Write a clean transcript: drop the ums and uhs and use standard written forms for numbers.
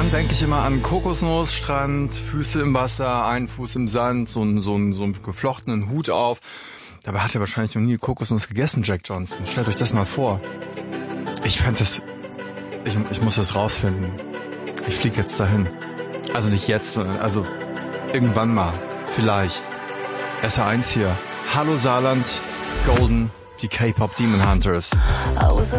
Dann denke ich immer an Kokosnussstrand, Füße im Wasser, einen Fuß im Sand, so einen geflochtenen Hut auf. Dabei hat er wahrscheinlich noch nie Kokosnuss gegessen, Jack Johnson. Stellt euch das mal vor. Ich muss das rausfinden. Ich fliege jetzt dahin. Also nicht jetzt, sondern also irgendwann mal. Vielleicht. SR1 hier. Hallo Saarland, Golden, die K-Pop Demon Hunters.